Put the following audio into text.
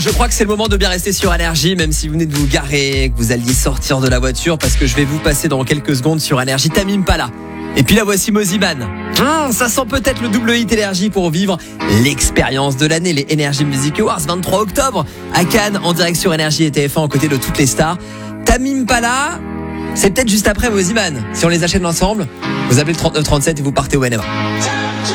je crois que c'est le moment de bien rester sur Énergie, même si vous venez de vous garer, que vous alliez sortir de la voiture, parce que je vais vous passer dans quelques secondes sur Énergie Tame Impala. Et puis la voici Mosiman. Ça sent peut-être le double hit Énergie pour vivre l'expérience de l'année, les Energy Music Awards, 23 octobre, à Cannes, en direct sur Énergie et TF1, aux côtés de toutes les stars. Tame Impala, c'est peut-être juste après Mosiman. Si on les achète ensemble, vous appelez le 3937 et vous partez au NMA.